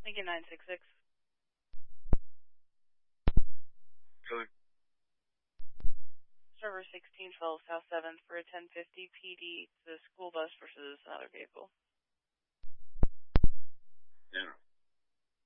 Lincoln 966. Code. Server 1612 South 7th for a 1050 PD to the school bus versus another vehicle. Yeah.